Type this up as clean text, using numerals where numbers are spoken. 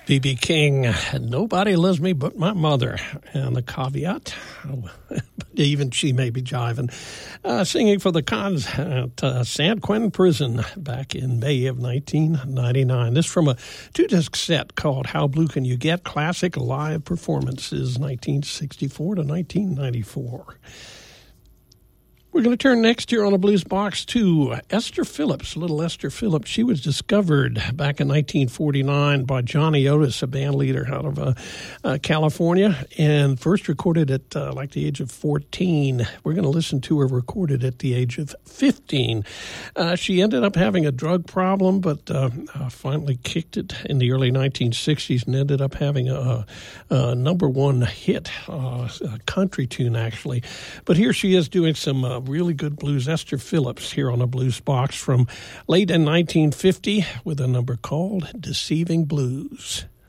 B.B. King, Nobody Loves Me But My Mother. And the caveat, even she may be jiving, singing for the Cons at San Quentin Prison back in May of 1999. This from a two-disc set called How Blue Can You Get? Classic Live Performances, 1964 to 1994. We're going to turn next year on a blues box to Esther Phillips, little Esther Phillips. She was discovered back in 1949 by Johnny Otis, a band leader out of California, and first recorded at like the age of 14. We're going to listen to her recorded at the age of 15. She ended up having a drug problem, but finally kicked it in the early 1960s and ended up having a number one hit, a country tune actually. But here she is doing some really good blues. Esther Phillips here on a blues box from late in 1950 with a number called Deceiving Blues.